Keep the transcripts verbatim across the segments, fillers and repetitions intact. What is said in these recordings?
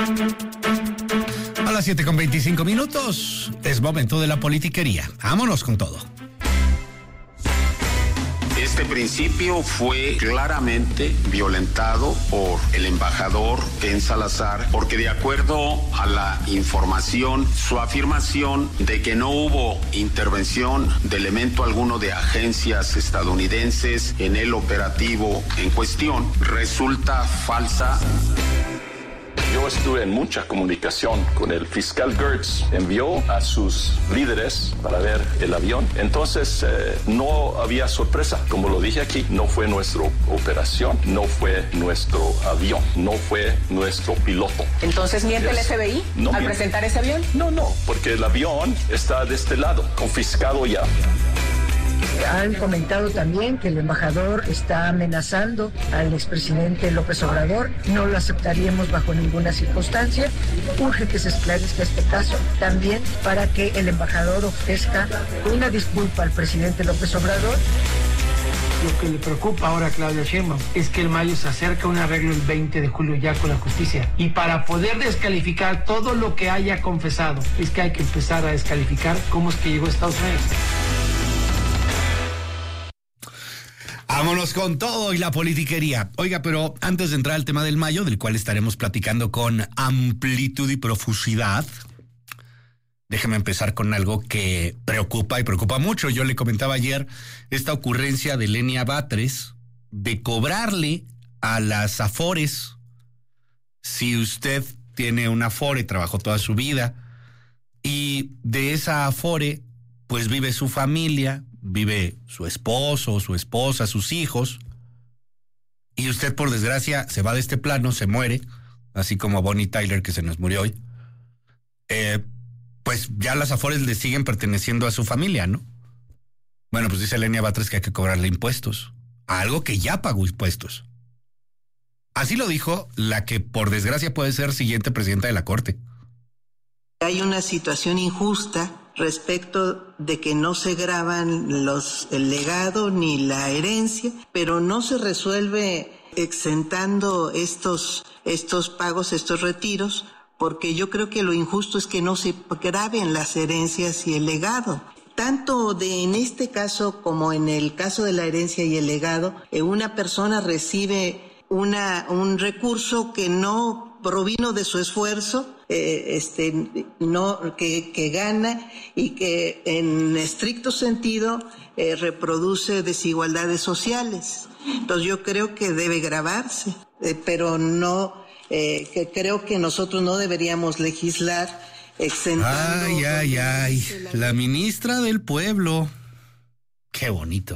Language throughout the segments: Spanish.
A las siete con veinticinco minutos, es momento de la politiquería. Vámonos con todo. Este principio fue claramente violentado por el embajador Ken Salazar, porque de acuerdo a la información, su afirmación de que no hubo intervención de elemento alguno de agencias estadounidenses en el operativo en cuestión resulta falsa. Yo estuve en mucha comunicación con el fiscal Gertz, envió a sus líderes para ver el avión. Entonces eh, no había sorpresa, como lo dije aquí, no fue nuestra operación, no fue nuestro avión, no fue nuestro piloto. Entonces miente el F B I no al miente. presentar ese avión. No, no, porque el avión está de este lado, confiscado ya. Han comentado también que el embajador está amenazando al expresidente López Obrador. No lo aceptaríamos bajo ninguna circunstancia. Urge que se esclarezca este caso también para que el embajador ofrezca una disculpa al presidente López Obrador. Lo que le preocupa ahora a Claudia Sheinbaum es que el mayo se acerca a un arreglo el veinte de julio ya con la justicia. Y para poder descalificar todo lo que haya confesado, es que hay que empezar a descalificar cómo es que llegó a Estados Unidos. Vámonos con todo y la politiquería. Oiga, pero antes de entrar al tema del mayo, del cual estaremos platicando con amplitud y profusidad, déjeme empezar con algo que preocupa y preocupa mucho. Yo le comentaba ayer esta ocurrencia de Lenia Batres de cobrarle a las Afores. Si usted tiene una Afore, trabajó toda su vida, y de esa Afore, pues vive su familia, vive su esposo, su esposa, sus hijos, y usted por desgracia se va de este plano, se muere, así como a Bonnie Tyler que se nos murió hoy, eh, pues ya las Afores le siguen perteneciendo a su familia, ¿no? Bueno, pues dice Lenia Batres que hay que cobrarle impuestos, a algo que ya pagó impuestos. Así lo dijo la que por desgracia puede ser siguiente presidenta de la Corte. Hay una situación injusta respecto de que no se graban los, el legado ni la herencia, pero no se resuelve exentando estos, estos pagos, estos retiros, porque yo creo que lo injusto es que no se graben las herencias y el legado. Tanto de en este caso como en el caso de la herencia y el legado, eh, una persona recibe una, un recurso que no provino de su esfuerzo, eh, este, no, que, que gana y que en estricto sentido eh, reproduce desigualdades sociales. Entonces yo creo que debe gravarse, eh, pero no, eh, que creo que nosotros no deberíamos legislar exentando. Ay, ay, ay, la ministra del pueblo. Qué bonito.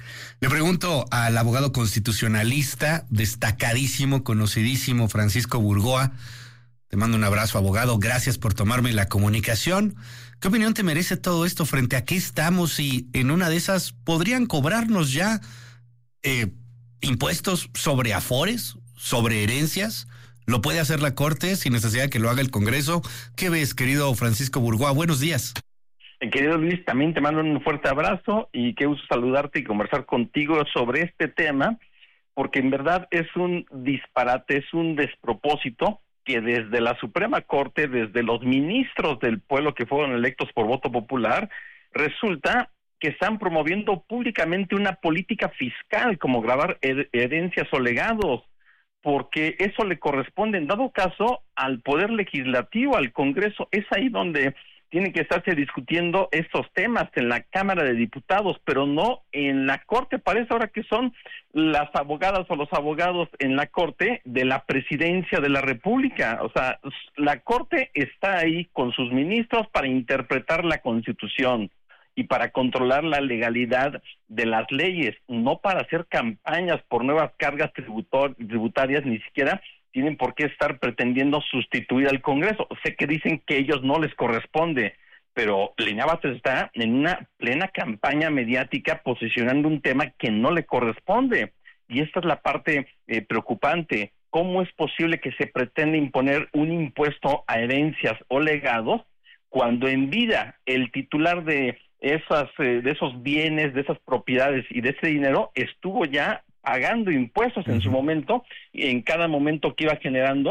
Le pregunto al abogado constitucionalista, destacadísimo, conocidísimo, Francisco Burgoa. Te mando un abrazo, abogado. Gracias por tomarme la comunicación. ¿Qué opinión te merece todo esto? ¿Frente a qué estamos? Y en una de esas, ¿podrían cobrarnos ya eh, impuestos sobre afores, sobre herencias? ¿Lo puede hacer la Corte sin necesidad de que lo haga el Congreso? ¿Qué ves, querido Francisco Burgoa? Buenos días. Querido Luis, también te mando un fuerte abrazo y qué gusto saludarte y conversar contigo sobre este tema, porque en verdad es un disparate, es un despropósito que desde la Suprema Corte, desde los ministros del pueblo que fueron electos por voto popular, resulta que están promoviendo públicamente una política fiscal como gravar herencias o legados, porque eso le corresponde en dado caso al Poder Legislativo, al Congreso. Es ahí donde tienen que estarse discutiendo estos temas en la Cámara de Diputados, pero no en la Corte. Parece ahora que son las abogadas o los abogados en la Corte de la Presidencia de la República. O sea, la Corte está ahí con sus ministros para interpretar la Constitución y para controlar la legalidad de las leyes, no para hacer campañas por nuevas cargas tributor- tributarias, ni siquiera tienen por qué estar pretendiendo sustituir al Congreso. Sé que dicen que a ellos no les corresponde, pero Lenia Batres está en una plena campaña mediática posicionando un tema que no le corresponde. Y esta es la parte eh, preocupante. ¿Cómo es posible que se pretenda imponer un impuesto a herencias o legados cuando en vida el titular de esas eh, de esos bienes, de esas propiedades y de ese dinero estuvo ya pagando impuestos en su momento, y en cada momento que iba generando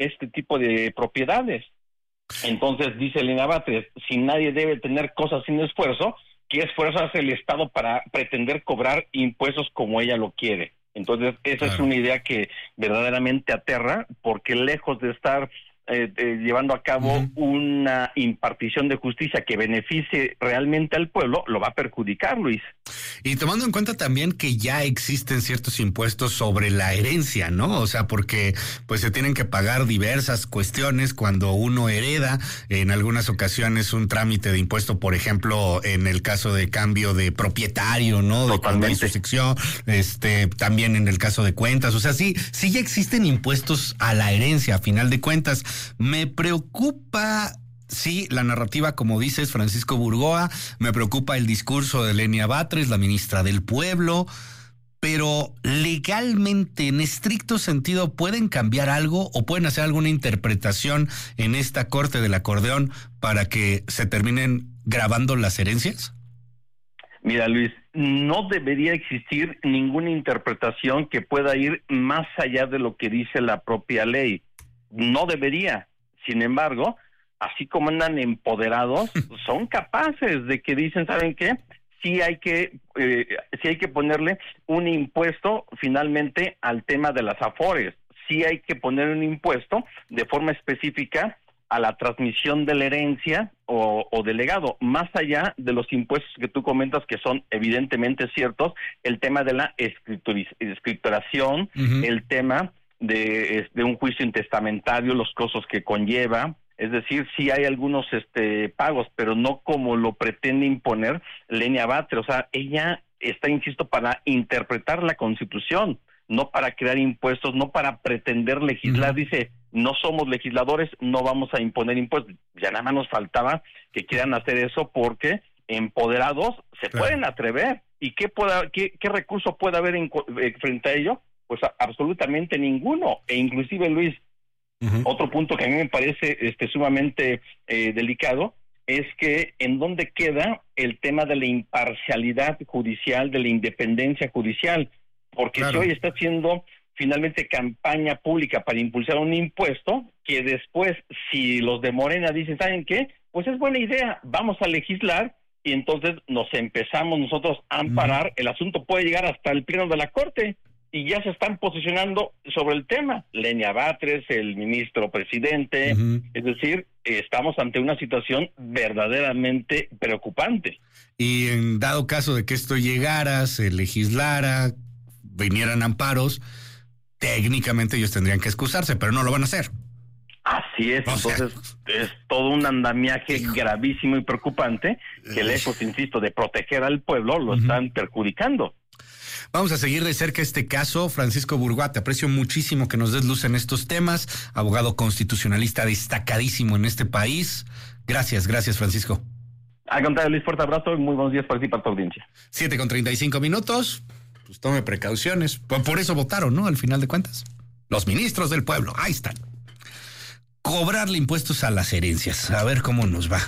este tipo de propiedades. Entonces dice Lenia Batres, si nadie debe tener cosas sin esfuerzo, ¿qué esfuerzo hace el Estado para pretender cobrar impuestos como ella lo quiere? Entonces esa claro. es una idea que verdaderamente aterra, porque lejos de estar eh, eh, llevando a cabo uh-huh. una impartición de justicia que beneficie realmente al pueblo, lo va a perjudicar, Luis. Y tomando en cuenta también que ya existen ciertos impuestos sobre la herencia, ¿no? O sea, porque pues se tienen que pagar diversas cuestiones cuando uno hereda, en algunas ocasiones un trámite de impuesto, por ejemplo, en el caso de cambio de propietario, ¿no? De cuando hay sucesión, este, también en el caso de cuentas, o sea, sí, sí ya existen impuestos a la herencia, a final de cuentas. Me preocupa... Sí, la narrativa, como dices, Francisco Burgoa, me preocupa el discurso de Lenia Batres, la ministra del Pueblo, pero legalmente, en estricto sentido, ¿pueden cambiar algo o pueden hacer alguna interpretación en esta corte del acordeón para que se terminen grabando las herencias? Mira, Luis, no debería existir ninguna interpretación que pueda ir más allá de lo que dice la propia ley. No debería. Sin embargo, así como andan empoderados, son capaces de que dicen, ¿saben qué? Sí hay que, eh, sí hay que ponerle un impuesto finalmente al tema de las afores. Sí hay que poner un impuesto de forma específica a la transmisión de la herencia o, o del legado, más allá de los impuestos que tú comentas que son evidentemente ciertos, el tema de la escrituriz- escrituración, uh-huh. el tema de, de un juicio intestamentario, los costos que conlleva. Es decir, sí hay algunos este pagos, pero no como lo pretende imponer Lenia Batres. O sea, ella está, insisto, para interpretar la Constitución, no para crear impuestos, no para pretender legislar. Uh-huh. Dice, no somos legisladores, no vamos a imponer impuestos. Ya nada más nos faltaba que quieran hacer eso, porque empoderados se claro. pueden atrever. ¿Y qué, pueda, qué, qué recurso puede haber en, eh, frente a ello? Pues a, absolutamente ninguno. E inclusive, Luis, Uh-huh. otro punto que a mí me parece este sumamente eh, delicado es que en dónde queda el tema de la imparcialidad judicial, de la independencia judicial, porque claro. si hoy está haciendo finalmente campaña pública para impulsar un impuesto, que después si los de Morena dicen, ¿saben qué? Pues es buena idea, vamos a legislar, y entonces nos empezamos nosotros a amparar, uh-huh. el asunto puede llegar hasta el pleno de la Corte, y ya se están posicionando sobre el tema. Lenia Batres, el ministro presidente, uh-huh. es decir, estamos ante una situación verdaderamente preocupante. Y en dado caso de que esto llegara, se legislara, vinieran amparos, técnicamente ellos tendrían que excusarse, pero no lo van a hacer. Así es, o entonces sea, es todo un andamiaje hijo. gravísimo y preocupante que lejos, insisto, de proteger al pueblo, lo uh-huh. están perjudicando. Vamos a seguir de cerca este caso. Francisco Burgoa, te aprecio muchísimo que nos des luz en estos temas. Abogado constitucionalista destacadísimo en este país. Gracias, gracias, Francisco. Al contrario, Luis, fuerte abrazo y muy buenos días para ti y para tu audiencia. Siete con treinta y cinco minutos. Pues tome precauciones. Por, por eso votaron, ¿no? Al final de cuentas. Los ministros del pueblo, ahí están. Cobrarle impuestos a las herencias. A ver cómo nos va.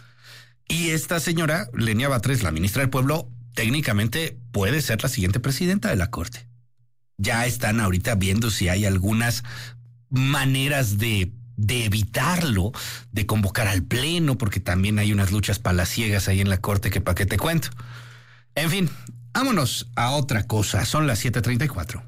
Y esta señora, Lenia Batres, la ministra del Pueblo, técnicamente puede ser la siguiente presidenta de la Corte. Ya están ahorita viendo si hay algunas maneras de, de evitarlo, de convocar al Pleno, porque también hay unas luchas palaciegas ahí en la Corte que para qué te cuento. En fin, vámonos a otra cosa. Son las siete treinta y cuatro.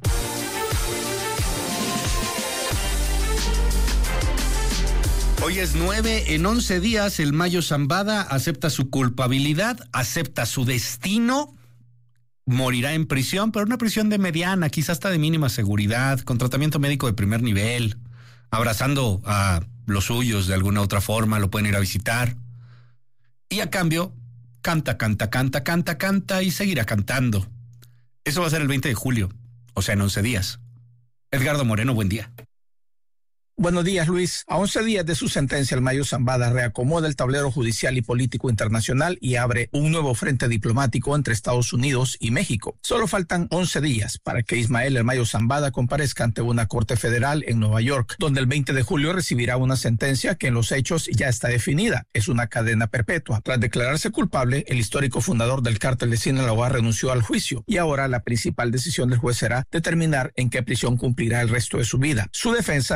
Hoy es nueve, en once días el Mayo Zambada acepta su culpabilidad, acepta su destino, morirá en prisión, pero una prisión de mediana, quizás hasta de mínima seguridad, con tratamiento médico de primer nivel, abrazando a los suyos de alguna otra forma, lo pueden ir a visitar. Y a cambio, canta, canta, canta, canta, canta y seguirá cantando. Eso va a ser el veinte de julio, o sea, en once días. Edgardo Moreno, buen día. Buenos días, Luis. A once días de su sentencia, el Mayo Zambada reacomoda el tablero judicial y político internacional y abre un nuevo frente diplomático entre Estados Unidos y México. Solo faltan once días para que Ismael El Mayo Zambada comparezca ante una corte federal en Nueva York, donde el veinte de julio recibirá una sentencia que en los hechos ya está definida. Es una cadena perpetua. Tras declararse culpable, el histórico fundador del cártel de Sinaloa renunció al juicio y ahora la principal decisión del juez será determinar en qué prisión cumplirá el resto de su vida. Su defensa ha enviado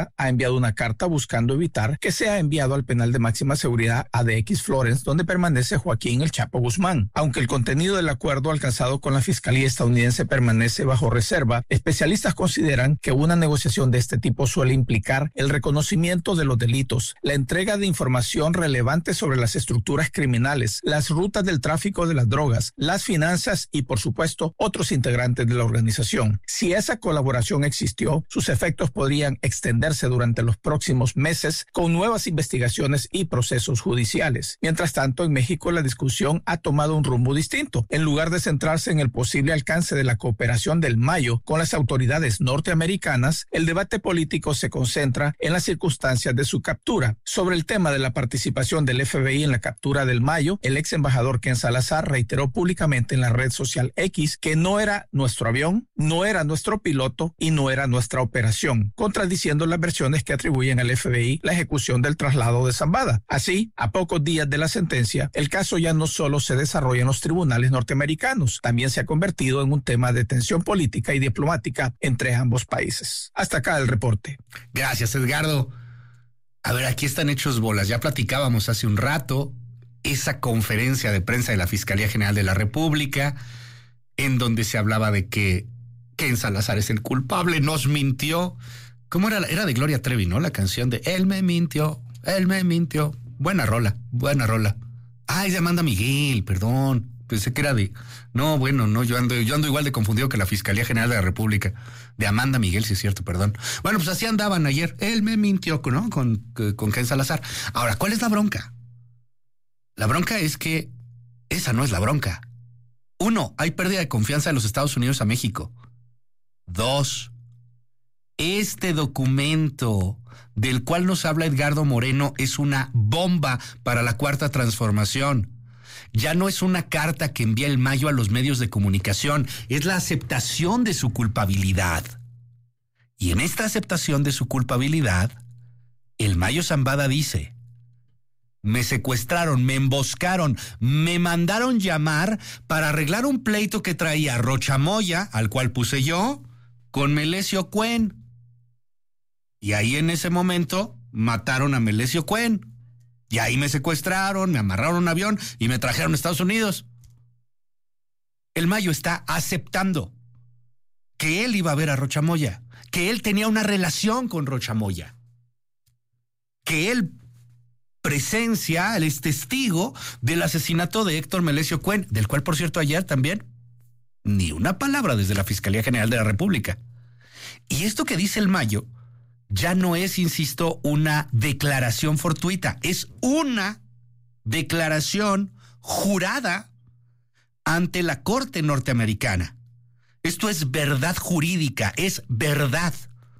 enviado una carta buscando evitar que sea enviado al penal de máxima seguridad A D X Florence, donde permanece Joaquín El Chapo Guzmán. Aunque el contenido del acuerdo alcanzado con la Fiscalía estadounidense permanece bajo reserva, especialistas consideran que una negociación de este tipo suele implicar el reconocimiento de los delitos, la entrega de información relevante sobre las estructuras criminales, las rutas del tráfico de las drogas, las finanzas y, por supuesto, otros integrantes de la organización. Si esa colaboración existió, sus efectos podrían extenderse durante los próximos meses con nuevas investigaciones y procesos judiciales. Mientras tanto, en México la discusión ha tomado un rumbo distinto. En lugar de centrarse en el posible alcance de la cooperación del Mayo con las autoridades norteamericanas, el debate político se concentra en las circunstancias de su captura. Sobre el tema de la participación del F B I en la captura del Mayo, el ex embajador Ken Salazar reiteró públicamente en la red social X que no era nuestro avión, no era nuestro piloto y no era nuestra operación, contradiciendo las versiones que atribuyen al F B I la ejecución del traslado de Zambada. Así, a pocos días de la sentencia, el caso ya no solo se desarrolla en los tribunales norteamericanos, también se ha convertido en un tema de tensión política y diplomática entre ambos países. Hasta acá el reporte. Gracias, Edgardo. A ver, aquí están hechos bolas. Ya platicábamos hace un rato esa conferencia de prensa de la Fiscalía General de la República, en donde se hablaba de que Ken Salazar es el culpable, nos mintió. ¿Cómo era? Era de Gloria Trevi, ¿no? La canción de Él me mintió, él me mintió. Buena rola, buena rola. Ay, de Amanda Miguel, perdón. Pensé que era de... No, bueno, no, yo ando, yo ando igual de confundido que la Fiscalía General de la República. De Amanda Miguel, sí es cierto, perdón. Bueno, pues así andaban ayer. Él me mintió, ¿no? Con, con Ken Salazar. Ahora, ¿cuál es la bronca? La bronca es que esa no es la bronca. Uno, hay pérdida de confianza de los Estados Unidos a México. Dos, este documento del cual nos habla Edgardo Moreno es una bomba para la Cuarta Transformación. Ya no es una carta que envía el Mayo a los medios de comunicación, es la aceptación de su culpabilidad. Y en esta aceptación de su culpabilidad, el Mayo Zambada dice: me secuestraron, me emboscaron, me mandaron llamar para arreglar un pleito que traía Rocha Moya, al cual puse yo, con Melesio Cuen. Y ahí en ese momento mataron a Melesio Cuen. Y ahí me secuestraron, me amarraron a un avión y me trajeron a Estados Unidos. El Mayo está aceptando que él iba a ver a Rocha Moya, que él tenía una relación con Rocha Moya, que él presencia, él es testigo del asesinato de Héctor Melesio Cuen, del cual, por cierto, ayer también ni una palabra desde la Fiscalía General de la República. Y esto que dice el Mayo ya no es, insisto, una declaración fortuita, es una declaración jurada ante la Corte norteamericana. Esto es verdad jurídica, es verdad.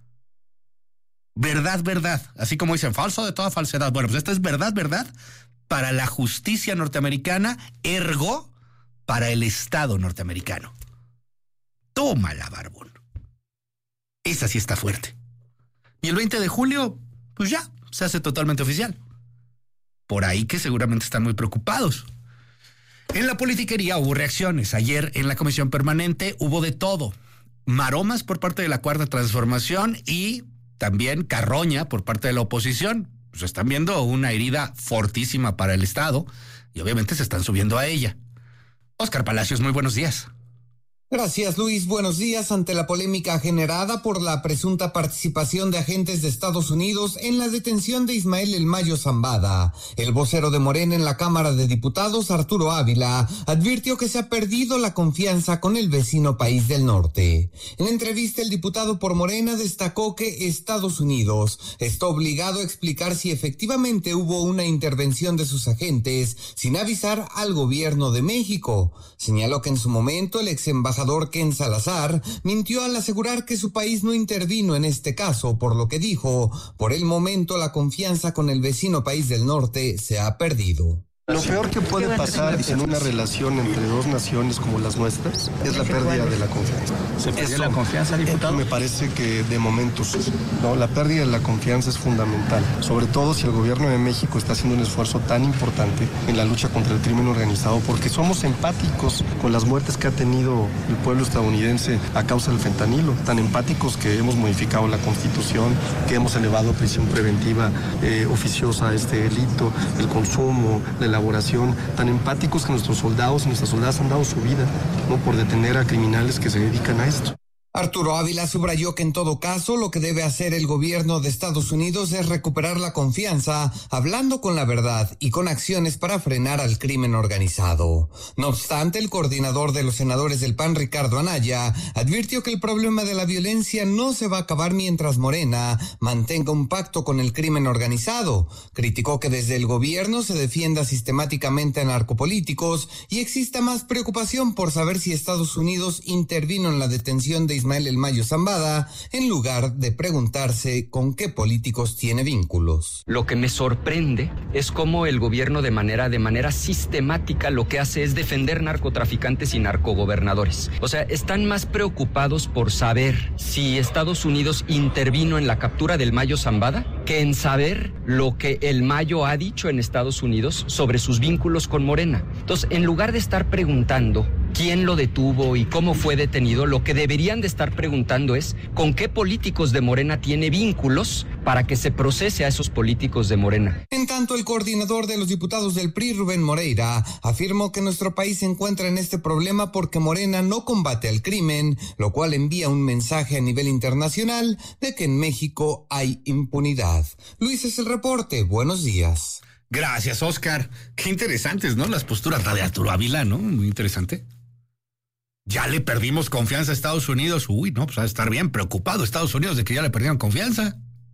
Verdad, verdad. Así como dicen, falso de toda falsedad. Bueno, pues esta es verdad, verdad para la justicia norteamericana, ergo para el Estado norteamericano. Tómala, barbón. Esa sí está fuerte. Y el veinte de julio, pues ya, se hace totalmente oficial. Por ahí que seguramente están muy preocupados. En la politiquería hubo reacciones. Ayer en la comisión permanente hubo de todo. Maromas por parte de la Cuarta Transformación y también carroña por parte de la oposición. Pues están viendo una herida fortísima para el Estado y obviamente se están subiendo a ella. Óscar Palacios, muy buenos días. Gracias, Luis. Buenos días. Ante la polémica generada por la presunta participación de agentes de Estados Unidos en la detención de Ismael El Mayo Zambada, el vocero de Morena en la Cámara de Diputados, Arturo Ávila, advirtió que se ha perdido la confianza con el vecino país del norte. En la entrevista, el diputado por Morena destacó que Estados Unidos está obligado a explicar si efectivamente hubo una intervención de sus agentes sin avisar al gobierno de México. Señaló que en su momento el ex embajador Ken Salazar mintió al asegurar que su país no intervino en este caso, por lo que dijo, por el momento la confianza con el vecino país del norte se ha perdido. Lo peor que puede pasar en una relación entre dos naciones como las nuestras es la pérdida de la confianza. ¿Se pierde la confianza, diputado? Me parece que de momento sí. No, la pérdida de la confianza es fundamental, sobre todo si el gobierno de México está haciendo un esfuerzo tan importante en la lucha contra el crimen organizado, porque somos empáticos con las muertes que ha tenido el pueblo estadounidense a causa del fentanilo, tan empáticos que hemos modificado la Constitución, que hemos elevado prisión preventiva eh, oficiosa a este delito, el consumo, la elaboración, tan empáticos que nuestros soldados y nuestras soldadas han dado su vida, ¿no?, por detener a criminales que se dedican a esto. Arturo Ávila subrayó que en todo caso lo que debe hacer el gobierno de Estados Unidos es recuperar la confianza, hablando con la verdad y con acciones para frenar al crimen organizado. No obstante, el coordinador de los senadores del P A N, Ricardo Anaya, advirtió que el problema de la violencia no se va a acabar mientras Morena mantenga un pacto con el crimen organizado. Criticó que desde el gobierno se defienda sistemáticamente a narcopolíticos y exista más preocupación por saber si Estados Unidos intervino en la detención de Ismael El Mayo Zambada, en lugar de preguntarse con qué políticos tiene vínculos. Lo que me sorprende es cómo el gobierno de manera, de manera sistemática lo que hace es defender narcotraficantes y narcogobernadores. O sea, están más preocupados por saber si Estados Unidos intervino en la captura del Mayo Zambada que en saber lo que el Mayo ha dicho en Estados Unidos sobre sus vínculos con Morena. Entonces, en lugar de estar preguntando quién lo detuvo y cómo fue detenido, lo que deberían de estar preguntando es con qué políticos de Morena tiene vínculos para que se procese a esos políticos de Morena. En tanto, el coordinador de los diputados del P R I, Rubén Moreira, afirmó que nuestro país se encuentra en este problema porque Morena no combate al crimen, lo cual envía un mensaje a nivel internacional de que en México hay impunidad. Luis, es el reporte. Buenos días. Gracias, Oscar. Qué interesantes, ¿no? Las posturas de Arturo Ávila, ¿no? Muy interesante. Ya le perdimos confianza a Estados Unidos. Uy, no, pues va a estar bien preocupado Estados Unidos de que ya le perdieron confianza.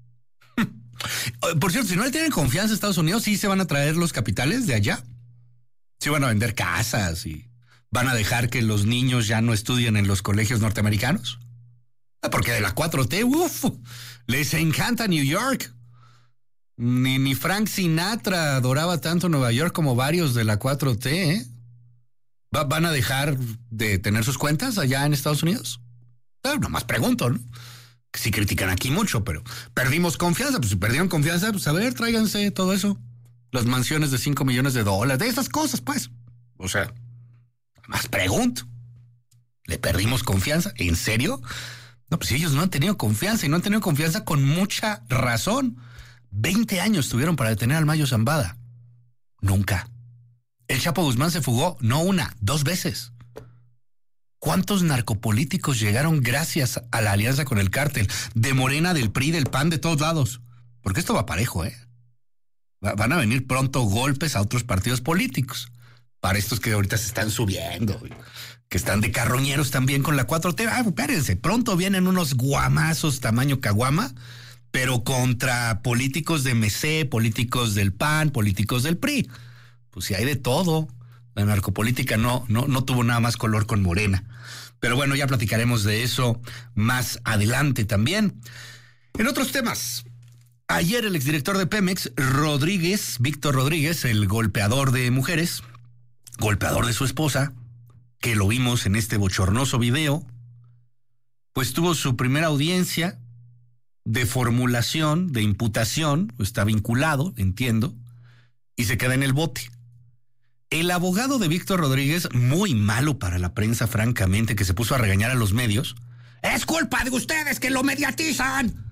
Por cierto, si no le tienen confianza a Estados Unidos, sí se van a traer los capitales de allá. Sí van a vender casas y van a dejar que los niños ya no estudien en los colegios norteamericanos. Porque de la cuatro T, uff, les encanta New York. Ni, ni Frank Sinatra adoraba tanto Nueva York como varios de la cuatro T, ¿eh? ¿Van a dejar de tener sus cuentas allá en Estados Unidos? Claro, nomás pregunto, ¿no? Sí critican aquí mucho, pero perdimos confianza. Pues si perdieron confianza, pues a ver, tráiganse todo eso. Las mansiones de cinco millones de dólares, de esas cosas, pues. O sea, nomás pregunto. ¿Le perdimos confianza? ¿En serio? No, pues ellos no han tenido confianza y no han tenido confianza con mucha razón. Veinte años tuvieron para detener al Mayo Zambada. Nunca. El Chapo Guzmán se fugó, no una, dos veces. ¿Cuántos narcopolíticos llegaron gracias a la alianza con el cártel? De Morena, del P R I, del P A N, de todos lados. Porque esto va parejo, ¿eh? Va, van a venir pronto golpes a otros partidos políticos. Para estos que ahorita se están subiendo, que están de carroñeros también con la cuatro T. Ah, espérense, pronto vienen unos guamazos tamaño caguama, pero contra políticos de M C, políticos del P A N, políticos del P R I. Pues si hay de todo. La narcopolítica no, no, no tuvo nada más color con Morena. Pero bueno, ya platicaremos de eso más adelante también. En otros temas, ayer el exdirector de Pemex, Rodríguez, Víctor Rodríguez, el golpeador de mujeres, golpeador de su esposa, que lo vimos en este bochornoso video, pues tuvo su primera audiencia de formulación, de imputación, está vinculado, entiendo, y se queda en el bote. El abogado de Víctor Rodríguez, muy malo para la prensa, francamente, que se puso a regañar a los medios. ¡Es culpa de ustedes que lo mediatizan!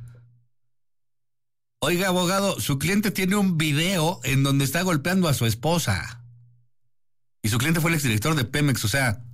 Oiga, abogado, su cliente tiene un video en donde está golpeando a su esposa. Y su cliente fue el exdirector de Pemex, o sea...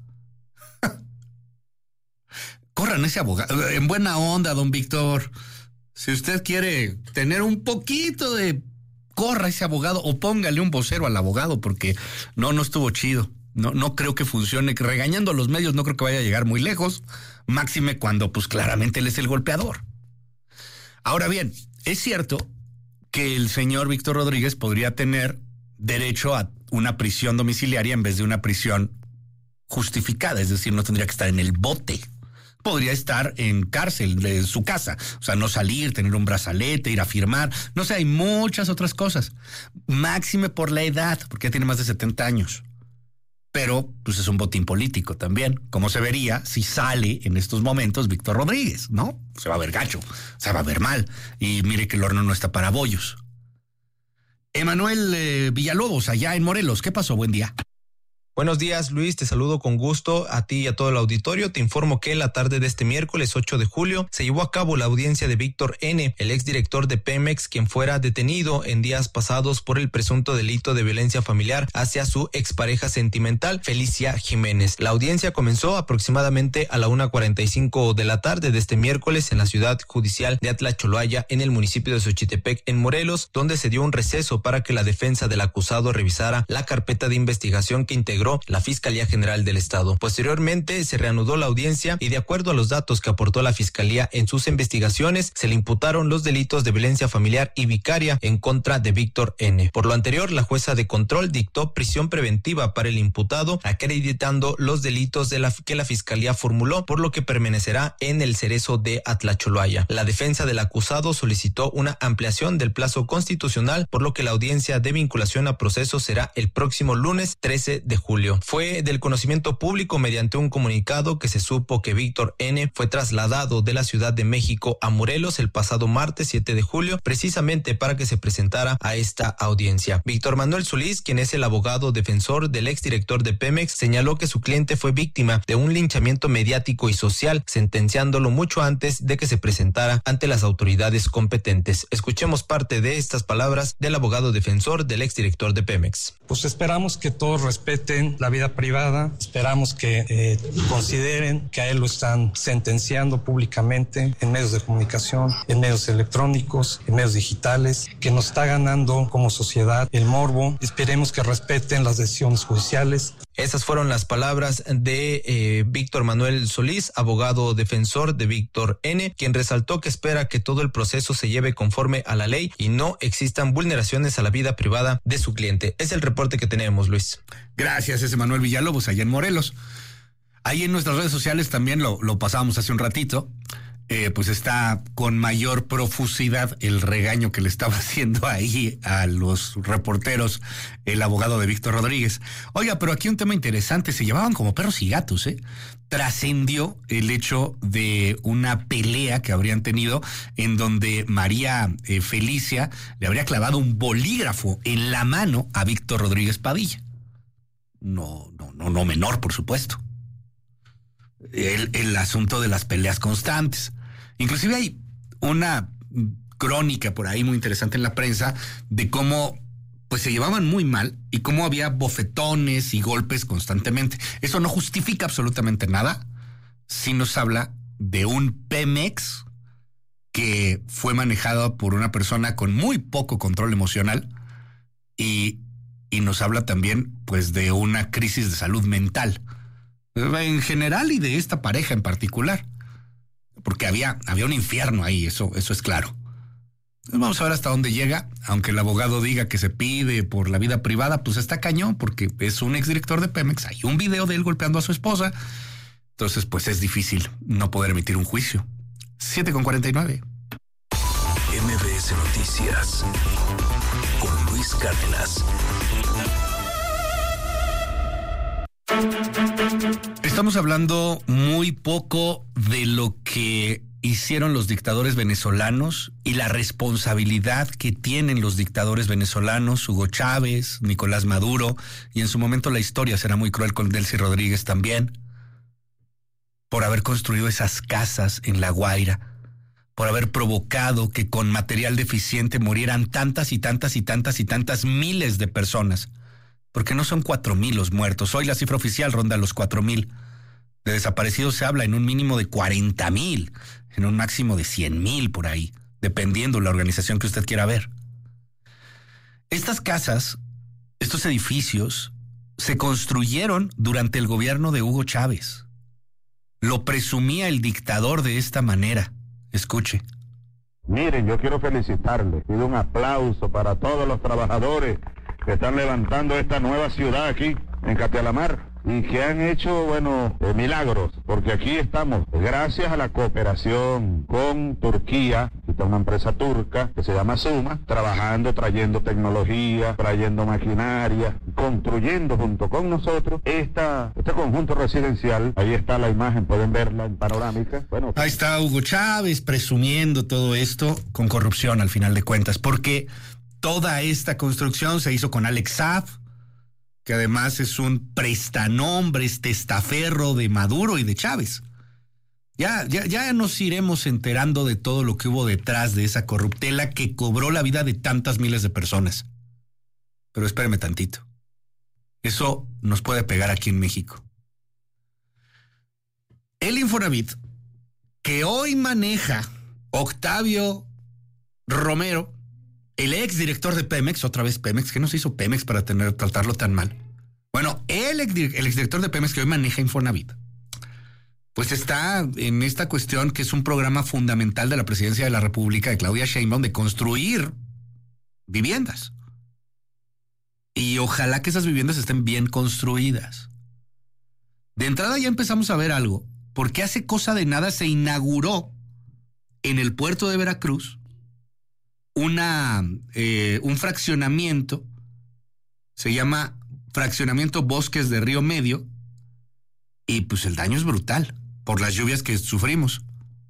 Corran ese abogado. En buena onda, don Víctor. Si usted quiere tener un poquito de... corra ese abogado o póngale un vocero al abogado porque no, no estuvo chido. No, no creo que funcione. Regañando a los medios no creo que vaya a llegar muy lejos. Máxime cuando pues claramente él es el golpeador. Ahora bien, es cierto que el señor Víctor Rodríguez podría tener derecho a una prisión domiciliaria en vez de una prisión justificada. Es decir, no tendría que estar en el bote. podría estar en cárcel de su casa. O sea, no salir, tener un brazalete, ir a firmar. No sé, hay muchas otras cosas. Máxime por la edad, porque ya tiene más de setenta años. Pero, pues es un botín político también. Como se vería si sale en estos momentos Víctor Rodríguez, ¿no? Se va a ver gacho, se va a ver mal. Y mire que el horno no está para bollos. Emanuel eh, Villalobos, allá en Morelos. ¿Qué pasó? Buen día. Buenos días, Luis, te saludo con gusto a ti y a todo el auditorio. Te informo que la tarde de este miércoles ocho de julio se llevó a cabo la audiencia de Víctor N., el exdirector de Pemex, quien fuera detenido en días pasados por el presunto delito de violencia familiar hacia su expareja sentimental, Felicia Jiménez. La audiencia comenzó aproximadamente a la una cuarenta y cinco de la tarde de este miércoles en la ciudad judicial de Atlacholoaya, en el municipio de Xochitepec, en Morelos, donde se dio un receso para que la defensa del acusado revisara la carpeta de investigación que integró la Fiscalía General del Estado. Posteriormente se reanudó la audiencia y, de acuerdo a los datos que aportó la Fiscalía en sus investigaciones, se le imputaron los delitos de violencia familiar y vicaria en contra de Víctor N. Por lo anterior, la jueza de control dictó prisión preventiva para el imputado, acreditando los delitos de la que la Fiscalía formuló, por lo que permanecerá en el Cerezo de Atlacholoaya. La defensa del acusado solicitó una ampliación del plazo constitucional, por lo que la audiencia de vinculación a proceso será el próximo lunes trece de julio. Fue del conocimiento público mediante un comunicado que se supo que Víctor N. fue trasladado de la Ciudad de México a Morelos el pasado martes siete de julio, precisamente para que se presentara a esta audiencia. Víctor Manuel Solís, quien es el abogado defensor del exdirector de Pemex, señaló que su cliente fue víctima de un linchamiento mediático y social, sentenciándolo mucho antes de que se presentara ante las autoridades competentes. Escuchemos parte de estas palabras del abogado defensor del exdirector de Pemex. Pues esperamos que todos respeten la vida privada, esperamos que eh, consideren que a él lo están sentenciando públicamente en medios de comunicación, en medios electrónicos, en medios digitales, que nos está ganando como sociedad el morbo. Esperemos que respeten las decisiones judiciales. Esas fueron las palabras de eh, Víctor Manuel Solís, abogado defensor de Víctor N., quien resaltó que espera que todo el proceso se lleve conforme a la ley y no existan vulneraciones a la vida privada de su cliente. Es el reporte que tenemos, Luis. Gracias, ese Manuel Villalobos, allá en Morelos. Ahí en nuestras redes sociales también lo, lo pasábamos hace un ratito. Eh, pues está con mayor profusidad el regaño que le estaba haciendo ahí a los reporteros el abogado de Víctor Rodríguez. Oiga, pero aquí un tema interesante, se llevaban como perros y gatos, ¿eh? Trascendió el hecho de una pelea que habrían tenido en donde María eh, Felicia le habría clavado un bolígrafo en la mano a Víctor Rodríguez Padilla. No, no, no, no menor, por supuesto. El, el asunto de las peleas constantes. Inclusive hay una crónica por ahí muy interesante en la prensa de cómo pues se llevaban muy mal y cómo había bofetones y golpes constantemente. Eso no justifica absolutamente nada. Sí nos habla de un Pemex que fue manejado por una persona con muy poco control emocional y, y nos habla también pues de una crisis de salud mental en general y de esta pareja en particular. Porque había, había un infierno ahí, eso, eso es claro. Vamos a ver hasta dónde llega, aunque el abogado diga que se pide por la vida privada, pues está cañón, porque es un exdirector de Pemex, hay un video de él golpeando a su esposa, entonces pues es difícil no poder emitir un juicio. siete con cuarenta y nueve. M B S Noticias con Luis Cárdenas. Estamos hablando muy poco de lo que hicieron los dictadores venezolanos y la responsabilidad que tienen los dictadores venezolanos, Hugo Chávez, Nicolás Maduro, y en su momento la historia será muy cruel con Delcy Rodríguez también, por haber construido esas casas en La Guaira, por haber provocado que con material deficiente murieran tantas y tantas y tantas y tantas miles de personas. Porque no son cuatro mil los muertos. Hoy la cifra oficial ronda los cuatro mil. De desaparecidos se habla en un mínimo de cuarenta mil, en un máximo de cien mil por ahí, dependiendo la organización que usted quiera ver. Estas casas, estos edificios, se construyeron durante el gobierno de Hugo Chávez. Lo presumía el dictador de esta manera. Escuche. Miren, yo quiero felicitarles. Pido un aplauso para todos los trabajadores que están levantando esta nueva ciudad aquí, en Castelamar. y que han hecho, bueno, eh, milagros, porque aquí estamos, gracias a la cooperación con Turquía, está una empresa turca que se llama Suma, trabajando, trayendo tecnología, trayendo maquinaria, construyendo junto con nosotros esta, este conjunto residencial. Ahí está la imagen, pueden verla en panorámica. Bueno, ahí está Hugo Chávez presumiendo todo esto con corrupción al final de cuentas, porque toda esta construcción se hizo con Alex Saab, que además es un prestanombre, es testaferro de Maduro y de Chávez. Ya, ya, ya nos iremos enterando de todo lo que hubo detrás de esa corruptela que cobró la vida de tantas miles de personas. Pero espérame tantito. Eso nos puede pegar aquí en México. El Infonavit, que hoy maneja Octavio Romero, el ex director de Pemex, otra vez Pemex, ¿qué nos hizo Pemex para tener, tratarlo tan mal? Bueno, el, el exdirector de Pemex que hoy maneja Infonavit, pues está en esta cuestión que es un programa fundamental de la presidencia de la República de Claudia Sheinbaum de construir viviendas. Y ojalá que esas viviendas estén bien construidas. De entrada ya empezamos a ver algo, porque hace cosa de nada se inauguró en el puerto de Veracruz una, eh, un fraccionamiento, se llama Fraccionamiento Bosques de Río Medio, y pues el daño es brutal por las lluvias que sufrimos.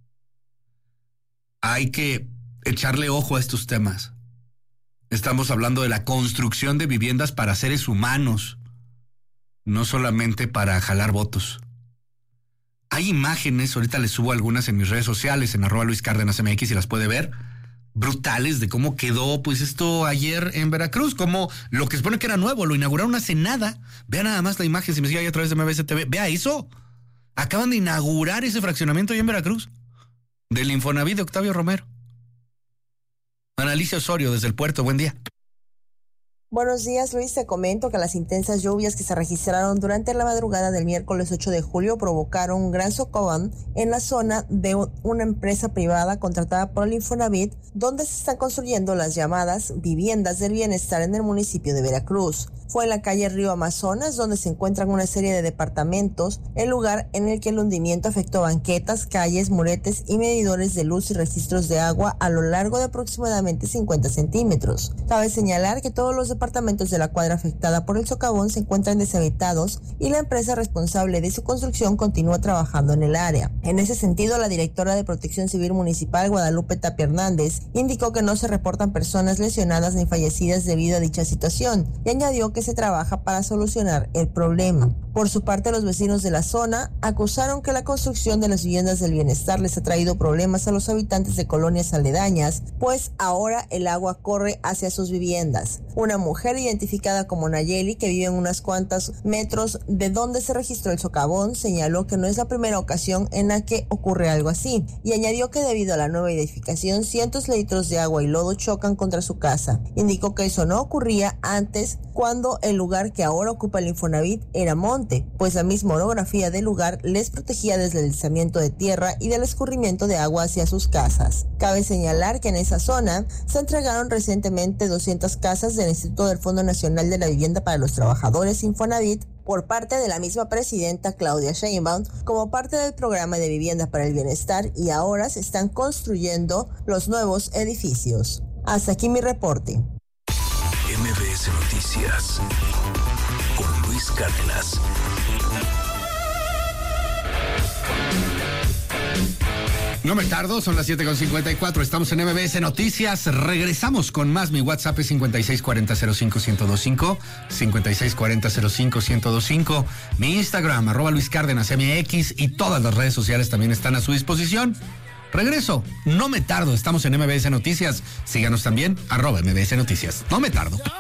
Hay que echarle ojo a estos temas. Estamos hablando de la construcción de viviendas para seres humanos, no solamente para jalar votos. Hay imágenes, ahorita les subo algunas en mis redes sociales, en arroba Luis Cárdenas M X, y las puede ver, brutales de cómo quedó pues esto ayer en Veracruz, como lo que se supone que era nuevo, lo inauguraron hace nada. Vea nada más la imagen, si me sigue ahí a través de M B S T V, vea eso. Acaban de inaugurar ese fraccionamiento ahí en Veracruz, del Infonavit de Octavio Romero. Ana Alicia Osorio, desde el puerto, buen día. Buenos días, Luis. Te comento que las intensas lluvias que se registraron durante la madrugada del miércoles ocho de julio provocaron un gran socavón en la zona de una empresa privada contratada por el Infonavit, donde se están construyendo las llamadas viviendas del bienestar en el municipio de Veracruz. Fue en la calle Río Amazonas, donde se encuentran una serie de departamentos, el lugar en el que el hundimiento afectó banquetas, calles, muretes y medidores de luz y registros de agua a lo largo de aproximadamente cincuenta centímetros. Cabe señalar que todos los departamentos de la cuadra afectada por el socavón se encuentran deshabitados y la empresa responsable de su construcción continúa trabajando en el área. En ese sentido, la directora de Protección Civil Municipal, Guadalupe Tapia Hernández, indicó que no se reportan personas lesionadas ni fallecidas debido a dicha situación y añadió que se trabaja para solucionar el problema. Por su parte, los vecinos de la zona acusaron que la construcción de las viviendas del bienestar les ha traído problemas a los habitantes de colonias aledañas, pues ahora el agua corre hacia sus viviendas. Una mujer identificada como Nayeli, que vive en unas cuantas metros de donde se registró el socavón, señaló que no es la primera ocasión en la que ocurre algo así, y añadió que debido a la nueva edificación, cientos de litros de agua y lodo chocan contra su casa. Indicó que eso no ocurría antes, cuando el lugar que ahora ocupa el Infonavit era monte, pues la misma orografía del lugar les protegía del deslizamiento de tierra y del escurrimiento de agua hacia sus casas. Cabe señalar que en esa zona se entregaron recientemente doscientas casas del Instituto del Fondo Nacional de la Vivienda para los Trabajadores Infonavit por parte de la misma presidenta Claudia Sheinbaum como parte del programa de vivienda para el bienestar, y ahora se están construyendo los nuevos edificios. Hasta aquí mi reporte. M B S Noticias con Luis Cárdenas. No me tardo, son las siete con cincuenta y cuatro, estamos en M B S Noticias, regresamos con más. Mi WhatsApp es cincuenta y seis cuarenta cero cinco ciento veinticinco, cincuenta y seis cuarenta cero cinco ciento veinticinco, mi Instagram, arroba Luis Cárdenas M X, y todas las redes sociales también están a su disposición. Regreso, no me tardo, estamos en M B S Noticias, síganos también, arroba M B S Noticias, no me tardo.